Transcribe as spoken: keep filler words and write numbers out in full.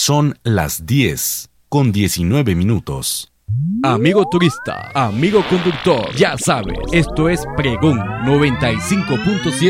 Son las diez con diecinueve minutos. Amigo turista, amigo conductor, ya sabes, esto es Pregón noventa y cinco punto siete.